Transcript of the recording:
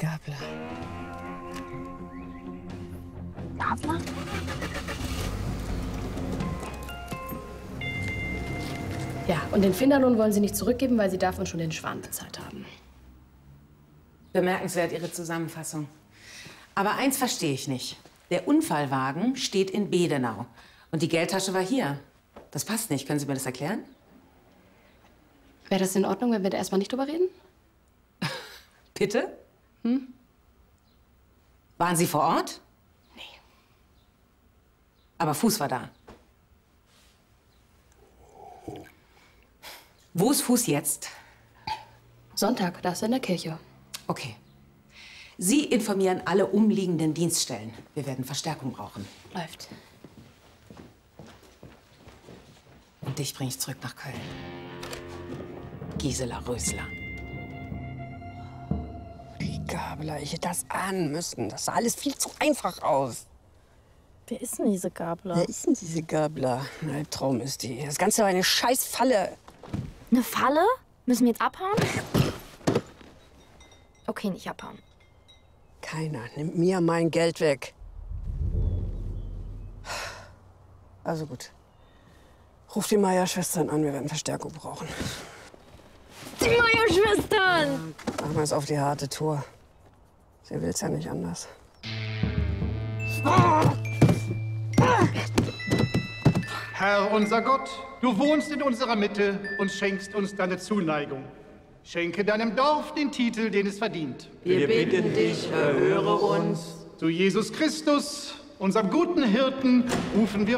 Gabler. Gabler? Ja, und den Finderlohn wollen Sie nicht zurückgeben, weil Sie davon schon den Schwan bezahlt haben. Bemerkenswert, Ihre Zusammenfassung. Aber eins verstehe ich nicht. Der Unfallwagen steht in Bedenau. Und die Geldtasche war hier. Das passt nicht. Können Sie mir das erklären? Wäre das in Ordnung, wenn wir da erstmal nicht drüber reden? Bitte? Waren Sie vor Ort? Nee. Aber Fuß war da. Wo ist Fuß jetzt? Sonntag, da ist er in der Kirche. Okay. Sie informieren alle umliegenden Dienststellen. Wir werden Verstärkung brauchen. Läuft. Und dich bringe ich zurück nach Köln. Gisela Rösler. Die Gabler, ich hätte das ahnen müssen. Das sah alles viel zu einfach aus. Wer ist denn diese Gabler? Wer ist denn diese Gabler? Ein Albtraum ist die. Das Ganze war eine scheiß Falle. Eine Falle? Müssen wir jetzt abhauen? Okay, nicht abhauen. Keiner nimmt mir mein Geld weg. Also gut. Ruf die Meier-Schwestern an, wir werden Verstärkung brauchen. Die Meier-Schwestern! Machen wir es auf die harte Tour. Sie will's ja nicht anders. Herr unser Gott, du wohnst in unserer Mitte und schenkst uns deine Zuneigung. Schenke deinem Dorf den Titel, den es verdient. Wir bitten dich, erhöre uns. Zu Jesus Christus, unserem guten Hirten, rufen wir